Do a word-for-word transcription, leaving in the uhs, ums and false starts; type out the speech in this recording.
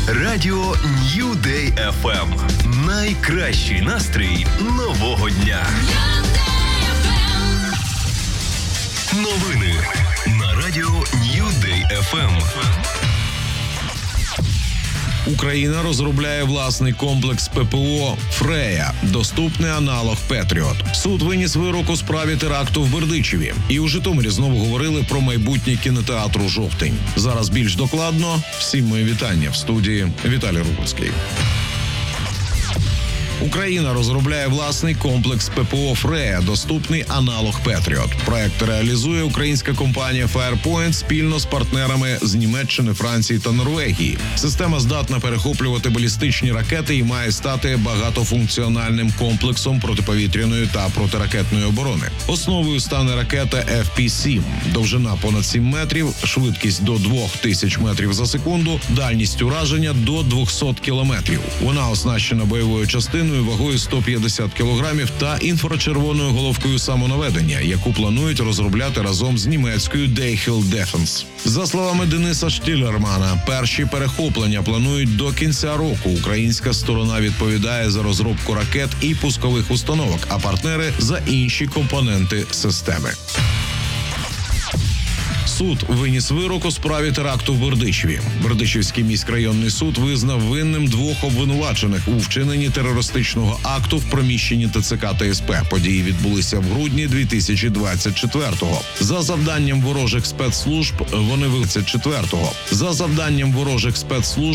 Радіо Нью Дей еф ем. Найкращий настрій нового дня. Новини на Радіо Нью Дей еф ем. Україна розробляє власний комплекс ППО «Фрея», доступний аналог «Петріот». Суд виніс вирок у справі теракту в Бердичеві. І у Житомирі знову говорили про майбутнє кінотеатру «Жовтень». Зараз більш докладно. Всім мої вітання. В студії Віталій Рубинський. Україна розробляє власний комплекс ППО «Фрея», доступний аналог «Петріот». Проект реалізує українська компанія Firepoint спільно з партнерами з Німеччини, Франції та Норвегії. Система здатна перехоплювати балістичні ракети і має стати багатофункціональним комплексом протиповітряної та протиракетної оборони. Основою стане ракета еф пі сім. Довжина понад сім метрів, швидкість до двох тисяч метрів за секунду, дальність ураження до двохсот кілометрів. Вона оснащена бойовою частиною вагою сто п'ятдесят кілограмів та інфрачервоною головкою самонаведення, яку планують розробляти разом з німецькою Deichel Defence. За словами Дениса Штілермана, перші перехоплення планують до кінця року. Українська сторона відповідає за розробку ракет і пускових установок, а партнери – за інші компоненти системи. Суд виніс вирок у справі теракту в Бердичеві. Бердичівський міськрайонний суд визнав винним двох обвинувачених у вчиненні терористичного акту в приміщенні те це ка та ес пе. Події відбулися в грудні дві тисячі двадцять четвертого. За завданням ворожих спецслужб вони виявилися четвертого. За завданням ворожих спецслужб